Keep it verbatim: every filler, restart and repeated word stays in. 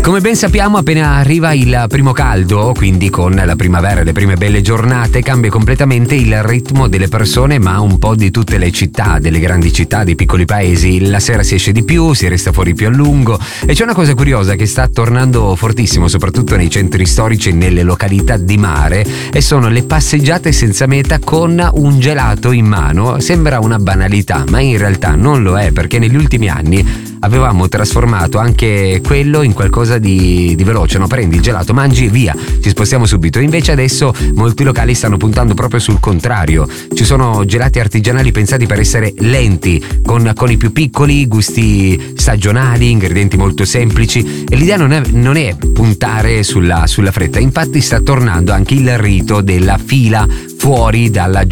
Come ben sappiamo, appena arriva il primo caldo, quindi con la primavera e le prime belle giornate, cambia completamente il ritmo delle persone, ma un po' di tutte le città, delle grandi città, dei piccoli paesi. La sera si esce di più, si resta fuori più a lungo, e c'è una cosa curiosa che sta tornando fortissimo, soprattutto nei centri storici e nelle località di mare, e sono le passeggiate senza meta con un gelato in mano. Sembra una banalità, ma in realtà non lo è, perché negli ultimi anni avevamo trasformato anche quello in qualcosa di, di veloce, no? Prendi il gelato, mangi e via, ci spostiamo subito. Invece adesso molti locali stanno puntando proprio sul contrario. Ci sono gelati artigianali pensati per essere lenti, con, con i più piccoli, gusti stagionali, ingredienti molto semplici, e l'idea non è, non è puntare sulla, sulla fretta. Infatti sta tornando anche il rito della fila fuori dalla